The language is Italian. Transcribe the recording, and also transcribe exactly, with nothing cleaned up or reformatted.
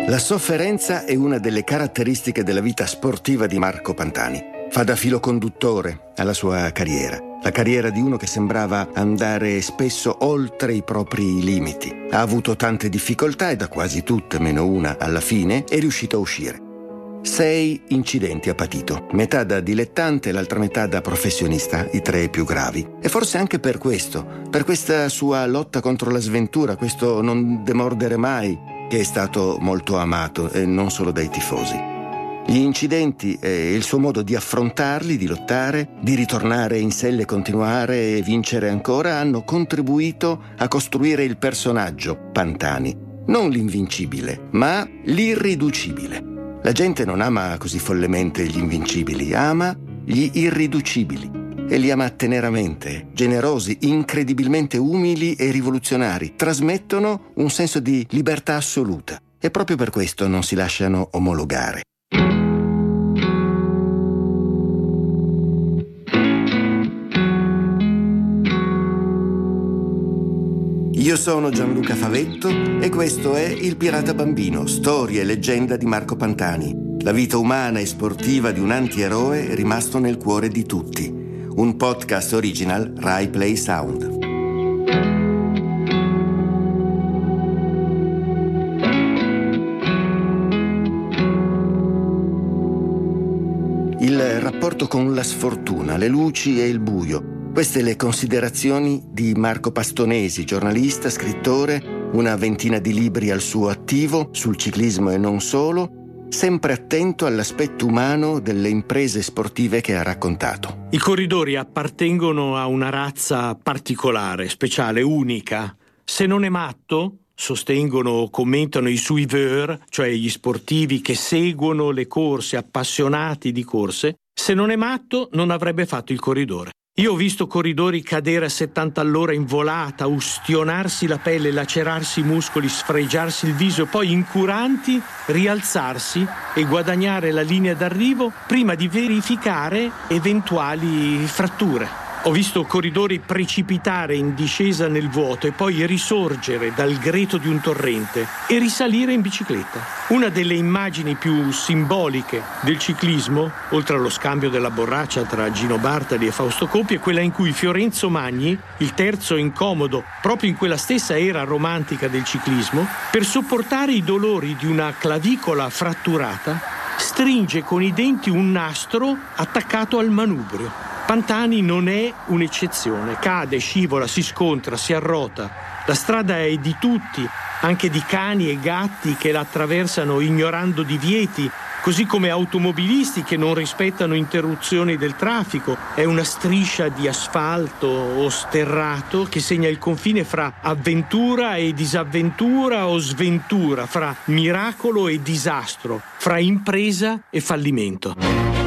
La sofferenza è una delle caratteristiche della vita sportiva di Marco Pantani. Fa da filo conduttore alla sua carriera. La carriera di uno che sembrava andare spesso oltre i propri limiti. Ha avuto tante difficoltà e da quasi tutte, meno una, alla fine è riuscito a uscire. Sei incidenti ha patito, metà da dilettante e l'altra metà da professionista, i tre più gravi. E forse anche per questo, per questa sua lotta contro la sventura, questo non demordere mai, che è stato molto amato e non solo dai tifosi. Gli incidenti e il suo modo di affrontarli, di lottare, di ritornare in selle, continuare e vincere ancora hanno contribuito a costruire il personaggio Pantani, non l'invincibile, ma l'irriducibile. La gente non ama così follemente gli invincibili, ama gli irriducibili e li ama teneramente, generosi, incredibilmente umili e rivoluzionari. Trasmettono un senso di libertà assoluta e proprio per questo non si lasciano omologare. Io sono Gianluca Favetto e questo è Il Pirata Bambino, storia e leggenda di Marco Pantani, la vita umana e sportiva di un antieroe rimasto nel cuore di tutti. Un podcast original Rai Play Sound. Il rapporto con la sfortuna, le luci e il buio. Queste le considerazioni di Marco Pastonesi, giornalista, scrittore, una ventina di libri al suo attivo sul ciclismo e non solo, sempre attento all'aspetto umano delle imprese sportive che ha raccontato. I corridori appartengono a una razza particolare, speciale, unica. Se non è matto, sostengono o commentano i suiveur, cioè gli sportivi che seguono le corse, appassionati di corse, se non è matto non avrebbe fatto il corridore. Io ho visto corridori cadere a settanta all'ora in volata, ustionarsi la pelle, lacerarsi i muscoli, sfregiarsi il viso e poi incuranti rialzarsi e guadagnare la linea d'arrivo prima di verificare eventuali fratture. Ho visto corridori precipitare in discesa nel vuoto e poi risorgere dal greto di un torrente e risalire in bicicletta. Una delle immagini più simboliche del ciclismo, oltre allo scambio della borraccia tra Gino Bartali e Fausto Coppi, è quella in cui Fiorenzo Magni, il terzo incomodo proprio in quella stessa era romantica del ciclismo, per sopportare i dolori di una clavicola fratturata, stringe con i denti un nastro attaccato al manubrio. Pantani non è un'eccezione, cade, scivola, si scontra, si arrota. La strada è di tutti, anche di cani e gatti che la attraversano ignorando divieti, così come automobilisti che non rispettano interruzioni del traffico. È una striscia di asfalto o sterrato che segna il confine fra avventura e disavventura o sventura, fra miracolo e disastro, fra impresa e fallimento.